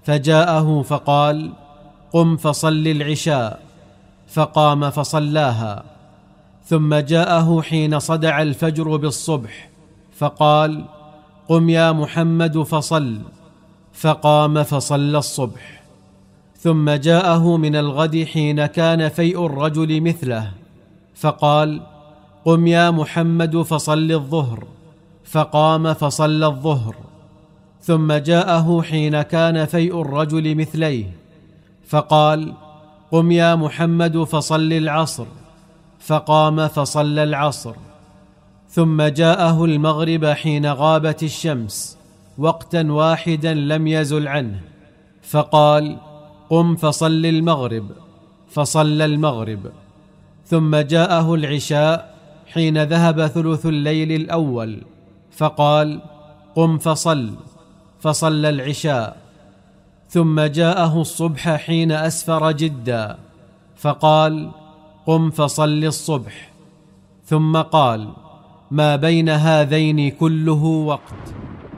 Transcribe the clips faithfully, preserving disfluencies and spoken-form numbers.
فجاءه فقال: قم فصل العشاء، فقام فصلاها. ثم جاءه حين صدع الفجر بالصبح فقال: قم يا محمد فصل، فقام فصلى الصبح. ثم جاءه من الغد حين كان فيء الرجل مثله فقال: قم يا محمد فصل الظهر، فقام فصلى الظهر. ثم جاءه حين كان فيء الرجل مثليه فقال: قم يا محمد فصل العصر، فقام فصلى العصر. ثم جاءه المغرب حين غابت الشمس وقتا واحدا لم يزل عنه فقال: قم فصل المغرب، فصلى المغرب. ثم جاءه العشاء حين ذهب ثلث الليل الأول فقال: قم فصل، فصلى العشاء. ثم جاءه الصبح حين أسفر جدا فقال: قم فصل الصبح. ثم قال: ما بين هذين كله وقت.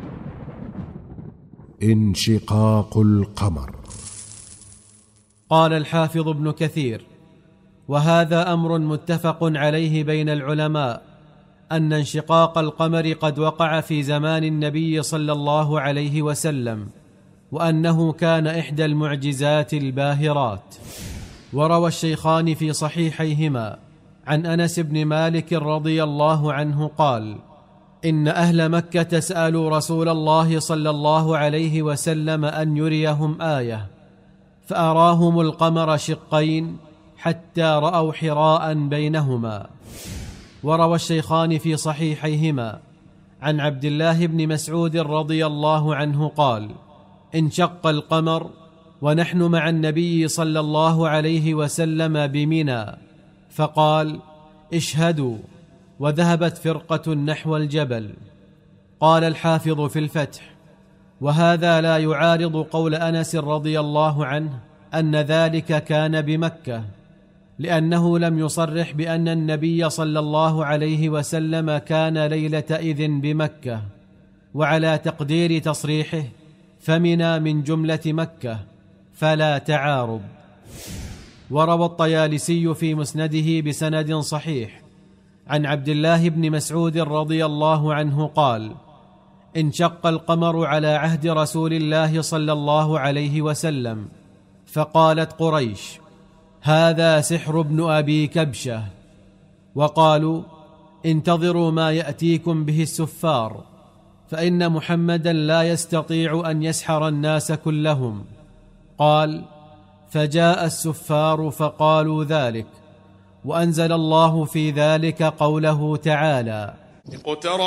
انشقاق القمر. قال الحافظ ابن كثير: وهذا أمر متفق عليه بين العلماء، أن انشقاق القمر قد وقع في زمان النبي صلى الله عليه وسلم، وأنه كان إحدى المعجزات الباهرات. وروى الشيخان في صحيحيهما عن أنس بن مالك رضي الله عنه قال: إن أهل مكة سألوا رسول الله صلى الله عليه وسلم أن يريهم آية، فأراهم القمر شقين حتى رأوا حراء بينهما. وروى الشيخان في صحيحيهما عن عبد الله بن مسعود رضي الله عنه قال: انشق القمر ونحن مع النبي صلى الله عليه وسلم بمنى، فقال: اشهدوا، وذهبت فرقة نحو الجبل. قال الحافظ في الفتح: وهذا لا يعارض قول أنس رضي الله عنه أن ذلك كان بمكة، لأنه لم يصرح بأن النبي صلى الله عليه وسلم كان ليلة إذن بمكة، وعلى تقدير تصريحه فمنى من جملة مكة، فلا تعارض. وروى الطيالسي في مسنده بسند صحيح عن عبد الله بن مسعود رضي الله عنه قال: انشق القمر على عهد رسول الله صلى الله عليه وسلم، فقالت قريش: هذا سحر ابن أبي كبشة. وقالوا: انتظروا ما يأتيكم به السفار، فإن محمدا لا يستطيع أن يسحر الناس كلهم. قال: فجاء السفار فقالوا ذلك، وأنزل الله في ذلك قوله تعالى: